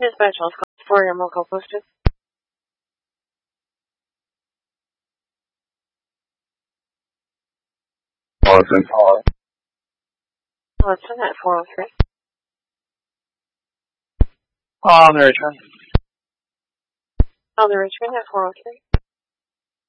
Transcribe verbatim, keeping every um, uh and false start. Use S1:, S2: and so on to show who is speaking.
S1: Dispatch, let's call for your local posted.
S2: Listen, call.
S1: Listen at four oh three.
S2: On the return.
S1: On the Richmond at four oh three.